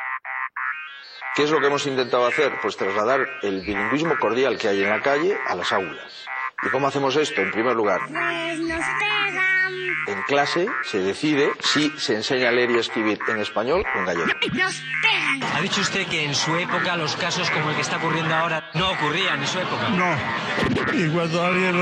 ¿Qué es lo que hemos intentado hacer? Pues trasladar el bilingüismo cordial que hay en la calle a las aulas. ¿Y cómo hacemos esto? En primer lugar, Pues nos pegan. en clase se decide si se enseña a leer y a escribir en español o en gallego. Nos pegan. Ha dicho usted que en su época los casos como el que está ocurriendo ahora no ocurrían en su época. No. Y cuando alguien